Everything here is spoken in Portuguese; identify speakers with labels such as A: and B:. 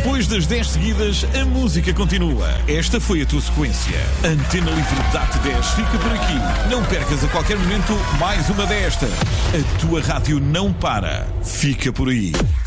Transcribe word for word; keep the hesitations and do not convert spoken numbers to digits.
A: Depois das dez seguidas, a música continua. Esta foi a tua sequência. Antena Livre D A T dez fica por aqui. Não percas a qualquer momento mais uma desta. A tua rádio não para. Fica por aí.